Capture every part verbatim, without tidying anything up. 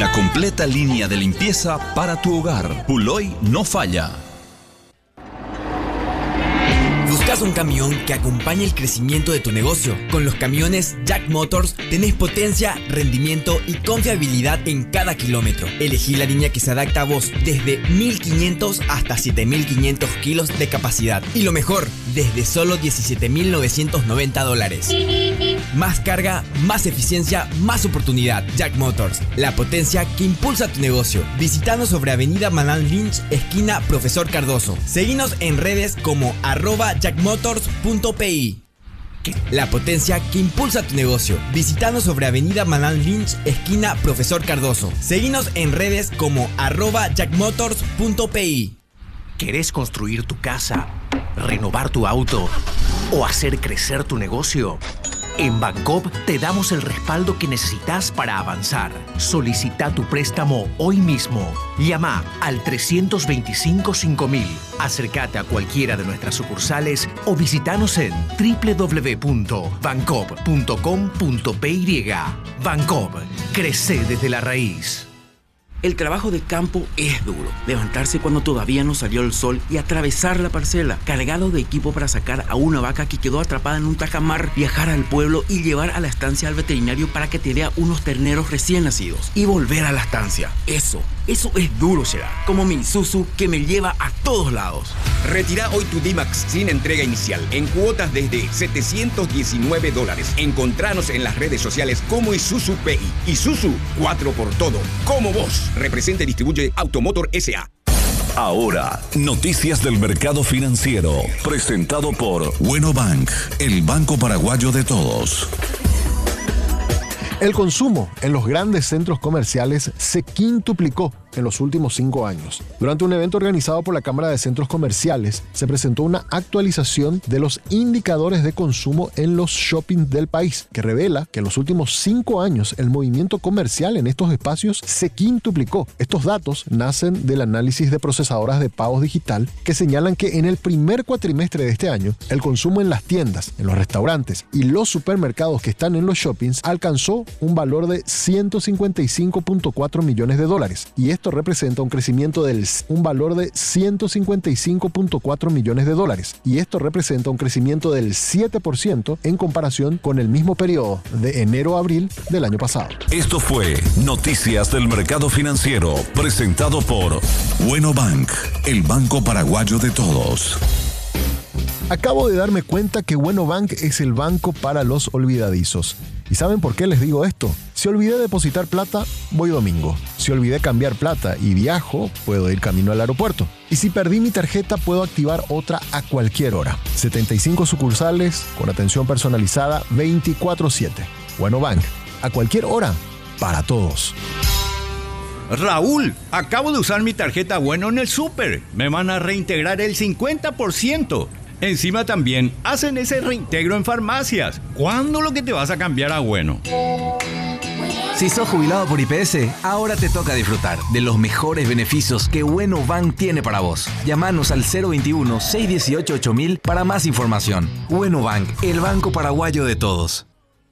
Una completa línea de limpieza para tu hogar. Puloy no falla. ¿Buscas un camión que acompañe el crecimiento de tu negocio? Con los camiones Jack Motors tenés potencia, rendimiento y confiabilidad en cada kilómetro. Elegí la línea que se adapta a vos, desde mil quinientos hasta siete mil quinientos kilos de capacidad. Y lo mejor, desde solo diecisiete mil novecientos noventa dólares. Más carga, más eficiencia, más oportunidad. Jack Motors, la potencia que impulsa tu negocio. Visítanos sobre Avenida Manuel Lynch, esquina Profesor Cardoso. Seguinos en redes como arroba jackmotors punto pi. La potencia que impulsa tu negocio. Visítanos sobre Avenida Manuel Lynch, esquina Profesor Cardoso. Seguinos en redes como arroba jackmotors punto pi. ¿Querés construir tu casa, renovar tu auto o hacer crecer tu negocio? En Bancopp te damos el respaldo que necesitas para avanzar. Solicita tu préstamo hoy mismo. Llama al trescientos veinticinco cinco mil. Acércate a cualquiera de nuestras sucursales o visitanos en doble u doble u doble u punto bancopp punto com punto py. Bancopp, crece desde la raíz. El trabajo de campo es duro. Levantarse cuando todavía no salió el sol y atravesar la parcela, cargado de equipo para sacar a una vaca que quedó atrapada en un tajamar, viajar al pueblo y llevar a la estancia al veterinario para que te vea unos terneros recién nacidos y volver a la estancia. Eso, eso es duro, será. Como mi Isuzu que me lleva a todos lados. Retira hoy tu D-Max sin entrega inicial, en cuotas desde setecientos diecinueve dólares. Encontranos en las redes sociales como Isuzu P I. Isuzu, cuatro por todo, como vos. Representa y distribuye Automotor S A. Ahora, noticias del mercado financiero, presentado por Bueno Bank, el banco paraguayo de todos. El consumo en los grandes centros comerciales se quintuplicó en los últimos cinco años. Durante un evento organizado por la Cámara de Centros Comerciales, se presentó una actualización de los indicadores de consumo en los shopping del país, que revela que en los últimos cinco años el movimiento comercial en estos espacios se quintuplicó. Estos datos nacen del análisis de procesadoras de pagos digital que señalan que en el primer cuatrimestre de este año, el consumo en las tiendas, en los restaurantes y los supermercados que están en los shoppings alcanzó un valor de ciento cincuenta y cinco punto cuatro millones de dólares, y esto representa un crecimiento del un valor de ciento cincuenta y cinco punto cuatro millones de dólares, y esto representa un crecimiento del siete por ciento en comparación con el mismo periodo de enero a abril del año pasado. Esto fue Noticias del Mercado Financiero, presentado por Bueno Bank, el banco paraguayo de todos. Acabo de darme cuenta que Bueno Bank es el banco para los olvidadizos. ¿Y saben por qué les digo esto? Si olvidé depositar plata, voy domingo. Si olvidé cambiar plata y viajo, puedo ir camino al aeropuerto. Y si perdí mi tarjeta, puedo activar otra a cualquier hora. setenta y cinco sucursales con atención personalizada veinticuatro siete. Bueno Bank, a cualquier hora, para todos. Raúl, acabo de usar mi tarjeta Bueno en el súper. Me van a reintegrar el cincuenta por ciento. Encima también hacen ese reintegro en farmacias. ¿Cuándo lo que te vas a cambiar a Bueno? Si sos jubilado por I P S, ahora te toca disfrutar de los mejores beneficios que Bueno Bank tiene para vos. Llámanos al cero veintiuno, seiscientos dieciocho, ocho mil para más información. Bueno Bank, el banco paraguayo de todos.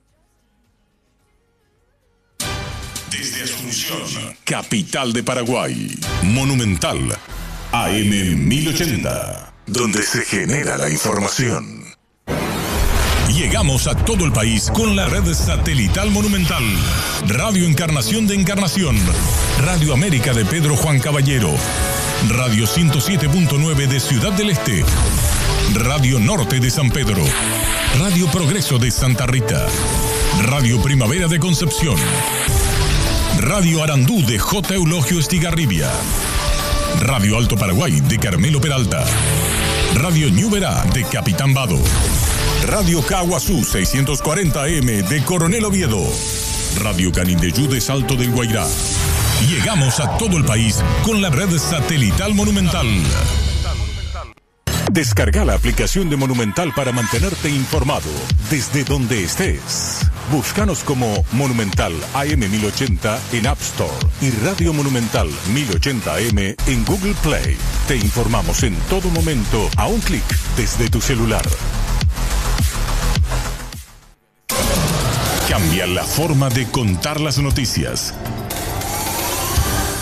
Desde Asunción, capital de Paraguay, Monumental, A M mil ochenta. Donde se genera la información. Llegamos a todo el país con la red satelital Monumental. Radio Encarnación de Encarnación. Radio América de Pedro Juan Caballero. Radio ciento siete punto nueve de Ciudad del Este. Radio Norte de San Pedro. Radio Progreso de Santa Rita. Radio Primavera de Concepción. Radio Arandú de J. Eulogio Estigarribia. Radio Alto Paraguay de Carmelo Peralta. Radio Ñuberá de Capitán Vado. Radio Caguazú seiscientos cuarenta A M de Coronel Oviedo. Radio Canindeyú de Salto del Guairá. Llegamos a todo el país con la red satelital Monumental. Descarga la aplicación de Monumental para mantenerte informado desde donde estés. Búscanos como Monumental A M mil ochenta en App Store y Radio Monumental mil ochenta A M en Google Play. Te informamos en todo momento a un clic desde tu celular. Cambia la forma de contar las noticias.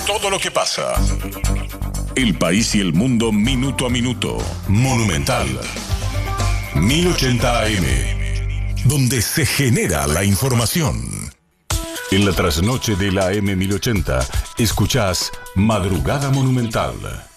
todo lo que pasa. El país y el mundo minuto a minuto. Monumental. mil ochenta A M. Donde se genera la información. En la trasnoche de la A M mil ochenta, escuchás Madrugada Monumental.